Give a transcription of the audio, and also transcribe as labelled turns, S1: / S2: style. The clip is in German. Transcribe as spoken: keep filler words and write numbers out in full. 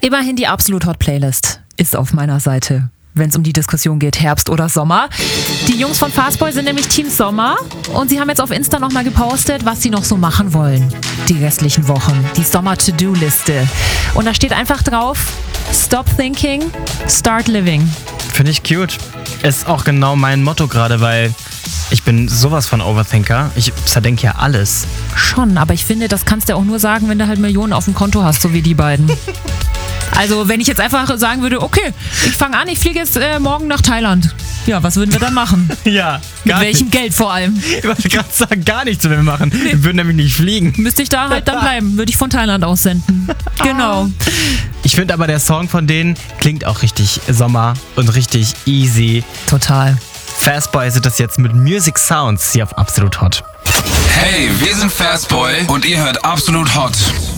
S1: Immerhin die Absolut Hot Playlist ist auf meiner Seite, wenn es um die Diskussion geht, Herbst oder Sommer. Die Jungs von Fastboy sind nämlich Team Sommer und sie haben jetzt auf Insta nochmal gepostet, was sie noch so machen wollen. Die restlichen Wochen, die Sommer-To-Do-Liste. Und da steht einfach drauf, Stop thinking, start living.
S2: Finde ich cute. Ist auch genau mein Motto gerade, weil ich bin sowas von Overthinker. Ich zerdenke ja alles.
S1: Schon, aber ich finde, das kannst du auch nur sagen, wenn du halt Millionen auf dem Konto hast, so wie die beiden. Also wenn ich jetzt einfach sagen würde, okay, ich fange an, ich fliege jetzt äh, morgen nach Thailand. Ja, was würden wir dann machen?
S2: Ja,
S1: Mit
S2: gar
S1: welchem
S2: nicht.
S1: Geld vor allem?
S2: Ich wollte gerade sagen, gar nichts würden wir machen. Nee. Wir würden nämlich nicht fliegen.
S1: Müsste ich da halt dann bleiben, würde ich von Thailand aussenden. Genau.
S2: Ich finde aber, der Song von denen klingt auch richtig Sommer und richtig easy.
S1: Total.
S2: Fastboy sind das jetzt mit Music Sounds hier auf Absolut Hot.
S3: Hey, wir sind Fastboy und ihr hört Absolut Hot.